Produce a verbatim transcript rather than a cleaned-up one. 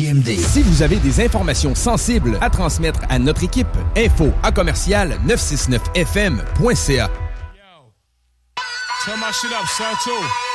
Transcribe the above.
M D. Si vous avez des informations sensibles à transmettre à notre équipe, info à commercial neuf cent soixante-neuf F M point C A. Turn my shit up, son, too.